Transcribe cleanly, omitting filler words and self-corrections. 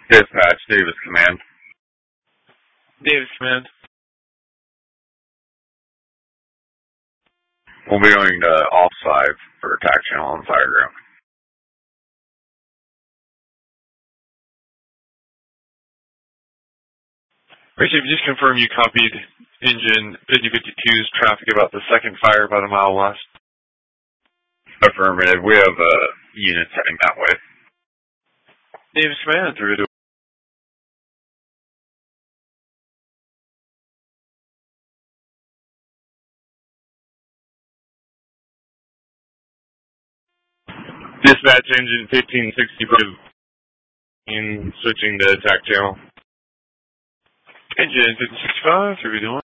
Dispatch, Davis Command. Davis Command. We'll be going to off-5 for attack channel on fire ground. Richard, just confirm you copied engine 5052's traffic about the second fire about a mile west. Affirmative. We have units heading that way. Davis Command, through to Dispatch engine 1565 switching to attack channel. Engine 1565, 3 to 1.